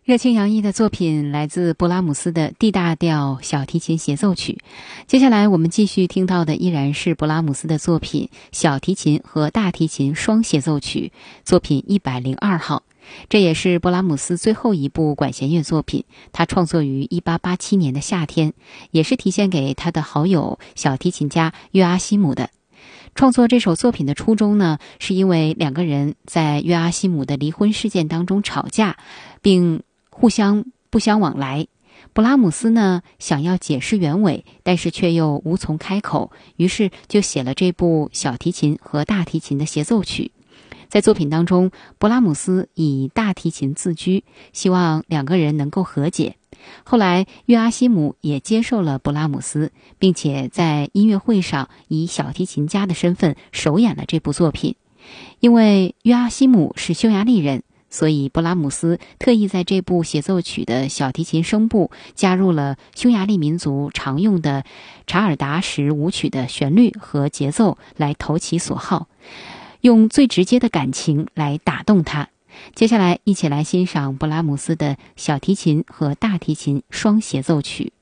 热情洋溢的作品来自勃拉姆斯的 D 大调小提琴协奏曲。接下来我们继续听到的依然是勃拉姆斯的作品小提琴和大提琴双协奏曲，作品102号。这也是勃拉姆斯最后一部管弦乐作品，他创作于1887年的夏天，也是题献给他的好友小提琴家约阿希姆的。创作这首作品的初衷呢，是因为两个人在约阿希姆的离婚事件当中吵架，并互相不相往来。勃拉姆斯呢想要解释原委，但是却又无从开口，于是就写了这部小提琴和大提琴的协奏曲。在作品当中，勃拉姆斯以大提琴自居，希望两个人能够和解。后来约阿希姆也接受了勃拉姆斯，并且在音乐会上以小提琴家的身份首演了这部作品。因为约阿希姆是匈牙利人，所以勃拉姆斯特意在这部协奏曲的小提琴声部加入了匈牙利民族常用的查尔达什舞曲的旋律和节奏，来投其所好，用最直接的感情来打动他。接下来一起来欣赏勃拉姆斯的小提琴和大提琴双协奏曲。